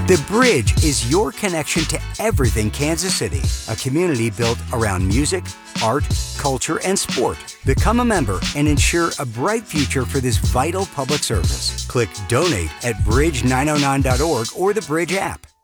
The Bridge is your connection to everything Kansas City, a community built around music, art, culture, and sport. Become a member and ensure a bright future for this vital public service. Click donate at bridge909.org or the Bridge app.